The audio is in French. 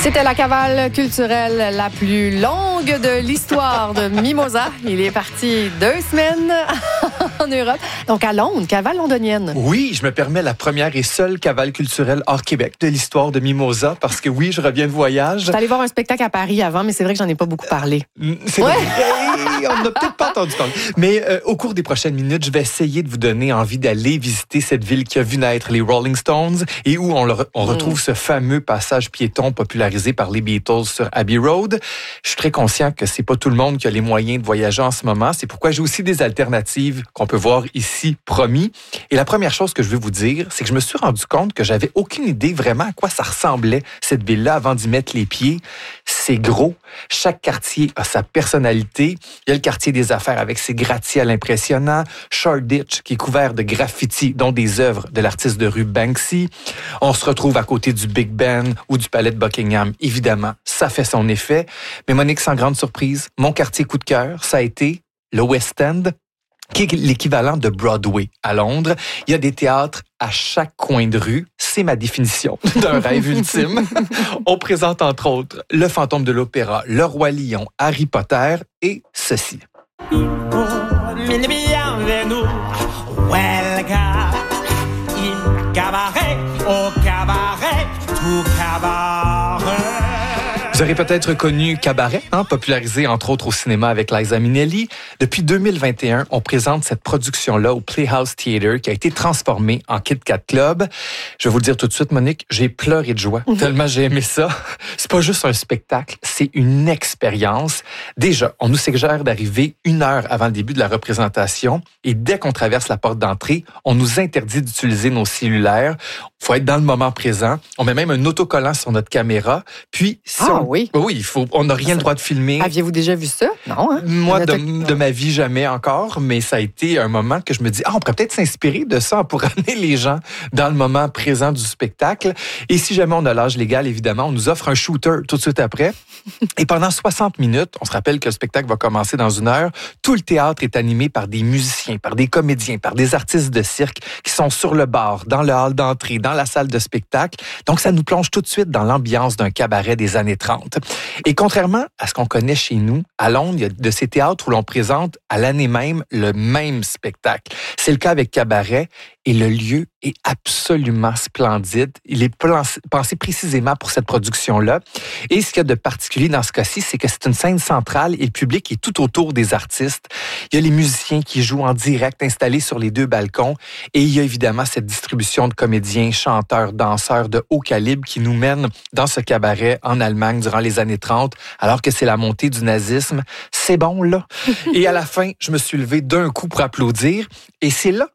C'était la cavale culturelle la plus longue de l'histoire de Mimosa. Il est parti 2 semaines en Europe. Donc à Londres, cavale londonienne. Oui, je me permets la première et seule cavale culturelle hors Québec de l'histoire de Mimosa parce que oui, je reviens de voyage. J'étais allée voir un spectacle à Paris avant, mais c'est vrai que j'en ai pas beaucoup parlé. C'est vrai. On n'a peut-être pas entendu parler. Mais au cours des prochaines minutes, je vais essayer de vous donner envie d'aller visiter cette ville qui a vu naître les Rolling Stones et où on retrouve ce fameux passage piéton popularisé par les Beatles sur Abbey Road. Je suis très conscient que c'est pas tout le monde qui a les moyens de voyager en ce moment. C'est pourquoi j'ai aussi des alternatives qu'on peut voir ici, promis. Et la première chose que je veux vous dire, c'est que je me suis rendu compte que j'avais aucune idée vraiment à quoi ça ressemblait, cette ville-là, avant d'y mettre les pieds. C'est gros. Chaque quartier a sa personnalité. Il y a le quartier des affaires avec ses gratte-ciels impressionnants. Shoreditch, qui est couvert de graffitis, dont des œuvres de l'artiste de rue Banksy. On se retrouve à côté du Big Ben ou du palais de Buckingham. Évidemment, ça fait son effet. Mais Monique, sans grande surprise, mon quartier coup de cœur, ça a été le West End, qui est l'équivalent de Broadway à Londres. Il y a des théâtres à chaque coin de rue. C'est ma définition d'un rêve ultime. On présente entre autres Le Fantôme de l'Opéra, Le Roi Lion, Harry Potter et ceci. Vous aurez peut-être connu Cabaret, popularisé entre autres au cinéma avec Liza Minnelli. Depuis 2021, on présente cette production-là au Playhouse Theatre qui a été transformée en Kit Kat Club. Je vais vous le dire tout de suite, Monique, j'ai pleuré de joie tellement j'ai aimé ça. C'est pas juste un spectacle, c'est une expérience. Déjà, on nous suggère d'arriver 1 heure avant le début de la représentation et dès qu'on traverse la porte d'entrée, on nous interdit d'utiliser nos cellulaires. Il faut être dans le moment présent. On met même un autocollant sur notre caméra. Puis, si oui, on n'a rien le droit de filmer. Aviez-vous déjà vu ça? Non, hein? Moi, de ma vie, jamais encore, mais ça a été un moment que je me dis, on pourrait peut-être s'inspirer de ça pour amener les gens dans le moment présent du spectacle. Et si jamais on a l'âge légal, évidemment, on nous offre un shooter tout de suite après. Et pendant 60 minutes, on se rappelle que le spectacle va commencer dans 1 heure, tout le théâtre est animé par des musiciens, par des comédiens, par des artistes de cirque qui sont sur le bar, dans le hall d'entrée, dans la salle de spectacle. Donc, ça nous plonge tout de suite dans l'ambiance d'un cabaret des années 30. Et contrairement à ce qu'on connaît chez nous, à Londres, il y a de ces théâtres où l'on présente à l'année même le même spectacle. C'est le cas avec Cabaret et le lieu est absolument splendide. Il est pensé précisément pour cette production-là. Et ce qu'il y a de particulier dans ce cas-ci, c'est que c'est une scène centrale et le public est tout autour des artistes. Il y a les musiciens qui jouent en direct installés sur les 2 balcons et il y a évidemment cette distribution de comédiens, chanteurs, danseurs de haut calibre qui nous mènent dans ce cabaret en Allemagne durant les années 30, alors que c'est la montée du nazisme. C'est bon, là. Et à la fin, je me suis levé d'un coup pour applaudir. Et c'est là